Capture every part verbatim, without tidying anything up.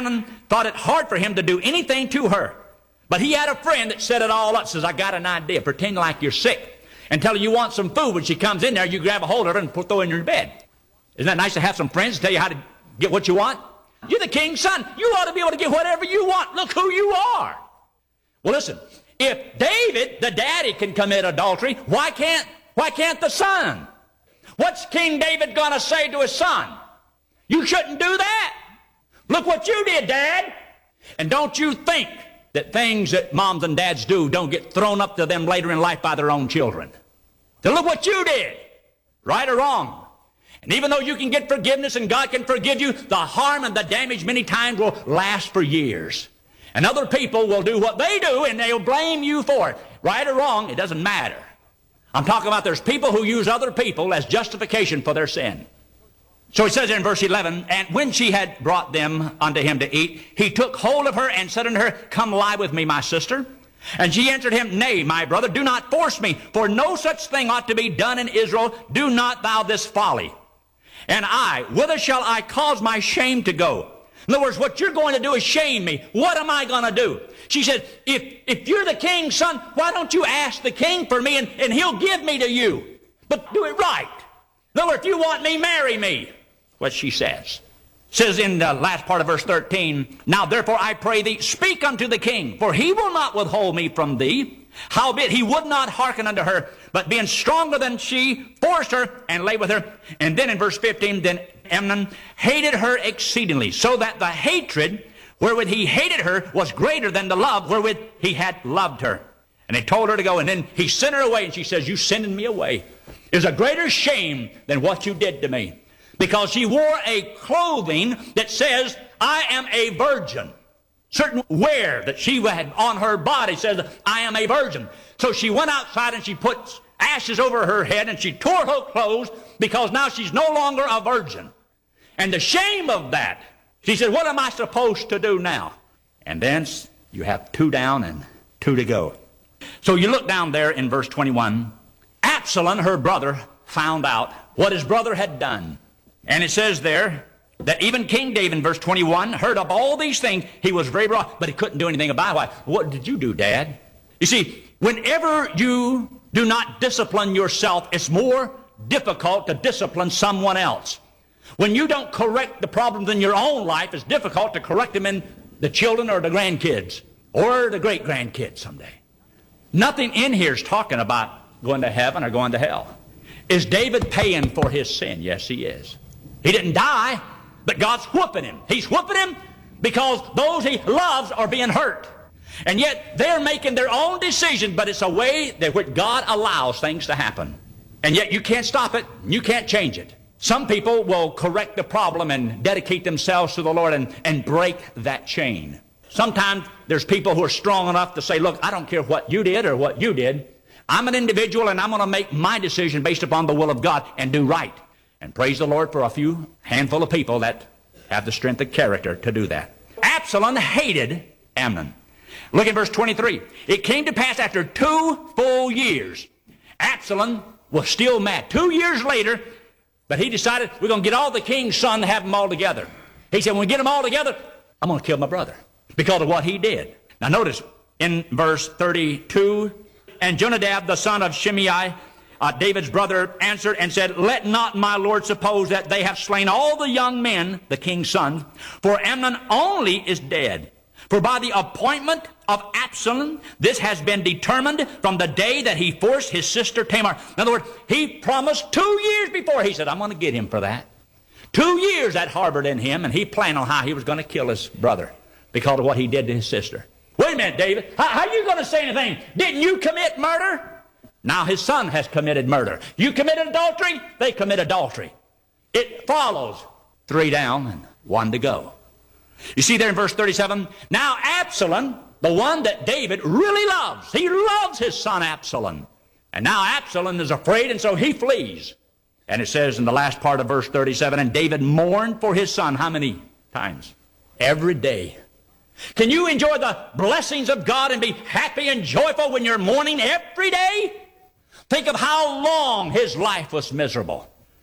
Amnon thought it hard for him to do anything to her. But he had a friend that set it all up. Says, I got an idea. Pretend like you're sick and tell her you want some food. When she comes in there, you grab a hold of her and put, throw her in your bed. Isn't that nice to have some friends to tell you how to get what you want? You're the king's son. You ought to be able to get whatever you want. Look who you are. Well, listen, if David, the daddy, can commit adultery, why can't, why can't the son? What's King David going to say to his son? You shouldn't do that. Look what you did, Dad. And don't you think that things that moms and dads do don't get thrown up to them later in life by their own children? So look what you did, right or wrong. And even though you can get forgiveness and God can forgive you, the harm and the damage many times will last for years. And other people will do what they do and they'll blame you for it. Right or wrong, it doesn't matter. I'm talking about there's people who use other people as justification for their sin. So it says in verse eleven, and when she had brought them unto him to eat, he took hold of her and said unto her, come lie with me, my sister. And she answered him, nay, my brother, do not force me, for no such thing ought to be done in Israel. Do not thou this folly. And I, whither shall I cause my shame to go? In other words, what you're going to do is shame me. What am I going to do? She said, if, if you're the king's son, why don't you ask the king for me and, and he'll give me to you? But do it right. In other words, if you want me, marry me. What she says. Says in the last part of verse thirteen, now therefore I pray thee, speak unto the king, for he will not withhold me from thee. Howbeit he would not hearken unto her, but being stronger than she, forced her and lay with her. And then in verse fifteen, then Amnon hated her exceedingly, so that the hatred wherewith he hated her was greater than the love wherewith he had loved her. And he told her to go, and then he sent her away, and she says, you sending me away is a greater shame than what you did to me. Because she wore a clothing that says, I am a virgin. Certain wear that she had on her body says, I am a virgin. So she went outside and she put ashes over her head and she tore her clothes because now she's no longer a virgin. And the shame of that, she said, what am I supposed to do now? And then you have two down and two to go. So you look down there in verse twenty-one. Absalom, her brother, found out what his brother had done. And it says there that even King David, in verse twenty-one, heard of all these things. He was very wroth, but he couldn't do anything about it. Why? What did you do, Dad? You see, whenever you do not discipline yourself, it's more difficult to discipline someone else. When you don't correct the problems in your own life, it's difficult to correct them in the children or the grandkids or the great-grandkids someday. Nothing in here is talking about going to heaven or going to hell. Is David paying for his sin? Yes, he is. He didn't die, but God's whooping him. He's whooping him because those he loves are being hurt. And yet they're making their own decision, but it's a way that which God allows things to happen. And yet you can't stop it. You can't change it. Some people will correct the problem and dedicate themselves to the Lord and, and break that chain. Sometimes there's people who are strong enough to say, look, I don't care what you did or what you did. I'm an individual and I'm going to make my decision based upon the will of God and do right. And praise the Lord for a few handful of people that have the strength of character to do that. Absalom hated Amnon. Look at verse twenty-three. It came to pass after two full years, Absalom was still mad. Two years later, but he decided we're going to get all the king's sons and have them all together. He said, when we get them all together, I'm going to kill my brother because of what he did. Now notice in verse thirty-two, and Jonadab, the son of Shimei, uh, David's brother, answered and said, let not my lord suppose that they have slain all the young men, the king's sons, for Amnon only is dead. For by the appointment of Absalom, this has been determined from the day that he forced his sister Tamar. In other words, he promised two years before. He said, I'm going to get him for that. Two years that harbored in him, and he planned on how he was going to kill his brother because of what he did to his sister. Wait a minute, David. How, how are you going to say anything? Didn't you commit murder? Now his son has committed murder. You committed adultery, they commit adultery. It follows. Three down and one to go. You see there in verse thirty-seven, now Absalom, the one that David really loves, he loves his son Absalom. And now Absalom is afraid, and so he flees. And it says in the last part of verse thirty-seven, and David mourned for his son how many times? Every day. Can you enjoy the blessings of God and be happy and joyful when you're mourning every day? Think of how long his life was miserable.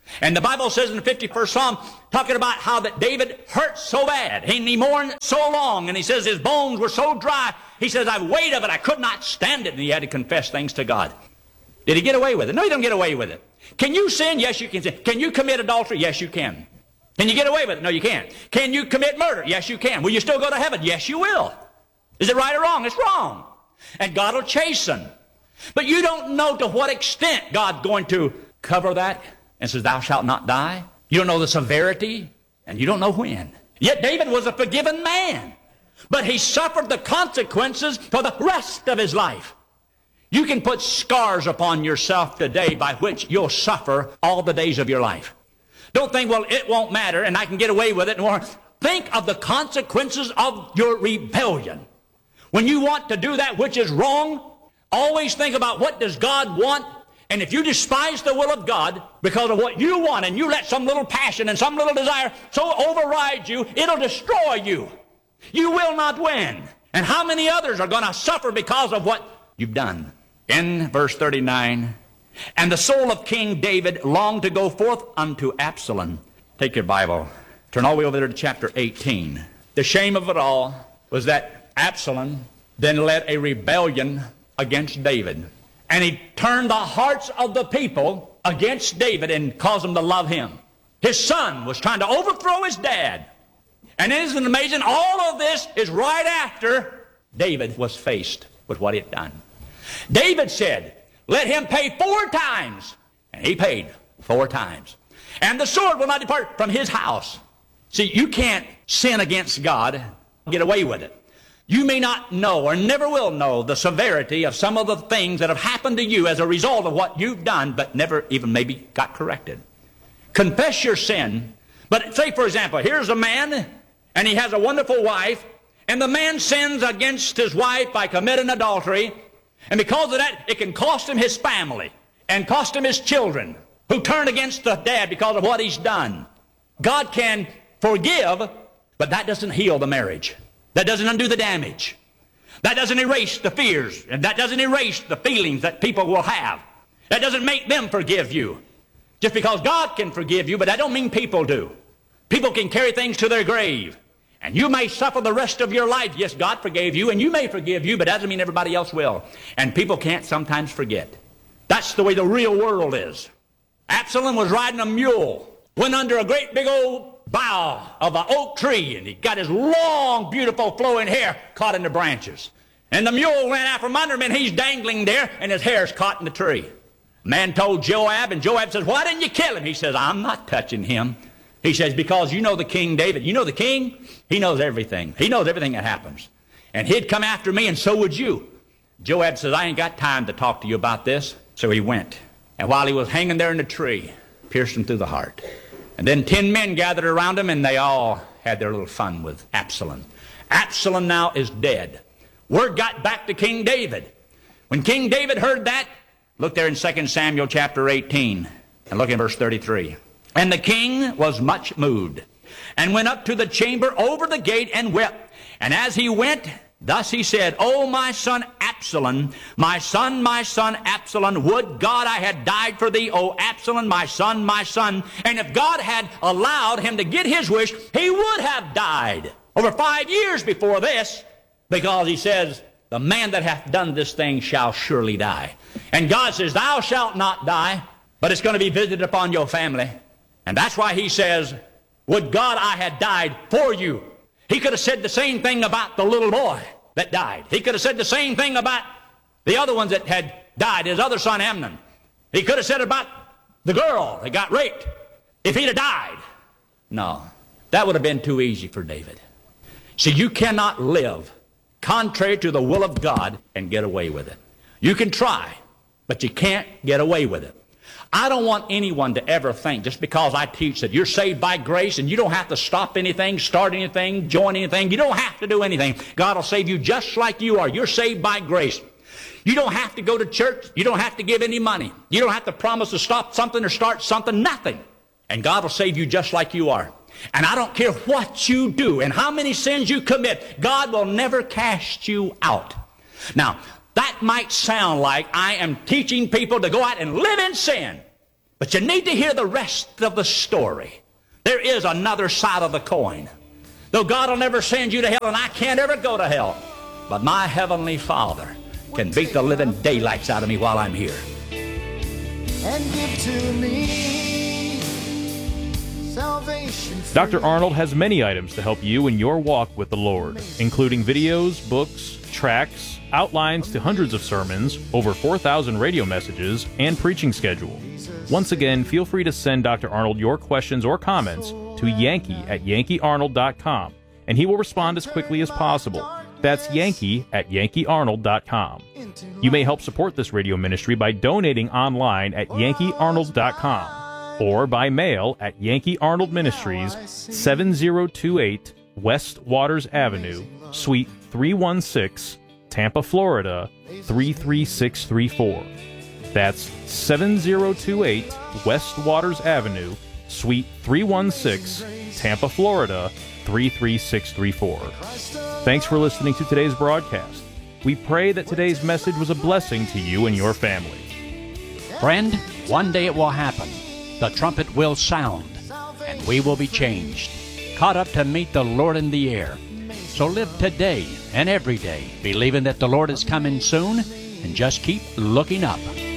And the Bible says in the fifty-first Psalm, talking about how that David hurt so bad, and he mourned so long, and he says his bones were so dry, he says, I weighed of it, I could not stand it, and he had to confess things to God. Did he get away with it? No, he didn't get away with it. Can you sin? Yes, you can sin. Can you commit adultery? Yes, you can. Can you get away with it? No, you can't. Can you commit murder? Yes, you can. Will you still go to heaven? Yes, you will. Is it right or wrong? It's wrong. And God will chasten. But you don't know to what extent God's going to cover that and says, thou shalt not die. You don't know the severity, and you don't know when. Yet David was a forgiven man, but he suffered the consequences for the rest of his life. You can put scars upon yourself today by which you'll suffer all the days of your life. Don't think, well, it won't matter, and I can get away with it. Or think of the consequences of your rebellion. When you want to do that which is wrong, always think about what does God want. And if you despise the will of God because of what you want, and you let some little passion and some little desire so override you, it'll destroy you. You will not win. And how many others are going to suffer because of what you've done? In verse thirty-nine, and the soul of King David longed to go forth unto Absalom. Take your Bible. Turn all the way over there to chapter eighteen. The shame of it all was that Absalom then led a rebellion against David. And he turned the hearts of the people against David and caused them to love him. His son was trying to overthrow his dad. And isn't it amazing? All of this is right after David was faced with what he had done. David said, let him pay four times. And he paid four times. And the sword will not depart from his house. See, you can't sin against God and get away with it. You may not know or never will know the severity of some of the things that have happened to you as a result of what you've done, but never even maybe got corrected. Confess your sin. But say, for example, here's a man, and he has a wonderful wife, and the man sins against his wife by committing adultery, and because of that, it can cost him his family and cost him his children who turn against the dad because of what he's done. God can forgive, but that doesn't heal the marriage. That doesn't undo the damage. That doesn't erase the fears. And that doesn't erase the feelings that people will have. That doesn't make them forgive you. Just because God can forgive you, but that don't mean people do. People can carry things to their grave. And you may suffer the rest of your life. Yes, God forgave you, and you may forgive you, but that doesn't mean everybody else will. And people can't sometimes forget. That's the way the real world is. Absalom was riding a mule, went under a great big old bough of an oak tree, and he got his long, beautiful, flowing hair caught in the branches. And the mule ran out from under him, and he's dangling there, and his hair's caught in the tree. The man told Joab, and Joab says, why didn't you kill him? He says, I'm not touching him. He says, because you know the King David. You know the king? He knows everything. He knows everything that happens. And he'd come after me, and so would you. Joab says, I ain't got time to talk to you about this. So he went. And while he was hanging there in the tree, pierced him through the heart. And then ten men gathered around him, and they all had their little fun with Absalom. Absalom now is dead. Word got back to King David. When King David heard that, look there in Second Samuel chapter eighteen, and look in verse thirty-three. And the king was much moved, and went up to the chamber over the gate and wept. And as he went, thus he said, O my son Absalom, my son, my son Absalom, would God I had died for thee, O Absalom, my son, my son. And if God had allowed him to get his wish, he would have died over five years before this, because he says, the man that hath done this thing shall surely die. And God says, thou shalt not die, but it's going to be visited upon your family. And that's why he says, would God I had died for you. He could have said the same thing about the little boy that died. He could have said the same thing about the other ones that had died, his other son Amnon. He could have said about the girl that got raped if he'd have died. No, that would have been too easy for David. See, you cannot live contrary to the will of God and get away with it. You can try, but you can't get away with it. I don't want anyone to ever think, just because I teach that you're saved by grace and you don't have to stop anything, start anything, join anything. You don't have to do anything. God will save you just like you are. You're saved by grace. You don't have to go to church. You don't have to give any money. You don't have to promise to stop something or start something, nothing. And God will save you just like you are. And I don't care what you do and how many sins you commit, God will never cast you out. Now, that might sound like I am teaching people to go out and live in sin. But you need to hear the rest of the story. There is another side of the coin. Though God will never send you to hell, and I can't ever go to hell, but my Heavenly Father can beat the living daylights out of me while I'm here. And give to me salvation. Doctor Arnold has many items to help you in your walk with the Lord, including videos, books, tracts, outlines to hundreds of sermons, over four thousand radio messages, and preaching schedule. Once again, feel free to send Doctor Arnold your questions or comments to Yankee at Yankee Arnold dot com, and he will respond as quickly as possible. That's Yankee at Yankee Arnold dot com. You may help support this radio ministry by donating online at Yankee Arnold dot com or by mail at Yankee Arnold Ministries, seven oh two eight West Waters Avenue, Suite three one six, Tampa, Florida, three three six three four. That's seven oh two eight West Waters Avenue, Suite three one six, Tampa, Florida, three three six three four. Thanks for listening to today's broadcast. We pray that today's message was a blessing to you and your family. Friend, one day it will happen. The trumpet will sound, and we will be changed, caught up to meet the Lord in the air. So live today and every day, believing that the Lord is coming soon, and just keep looking up.